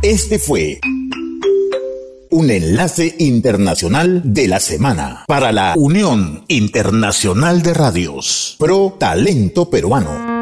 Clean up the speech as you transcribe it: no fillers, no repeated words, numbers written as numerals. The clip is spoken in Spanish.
Este fue un enlace internacional de la semana para la Unión Internacional de Radios Pro Talento Peruano.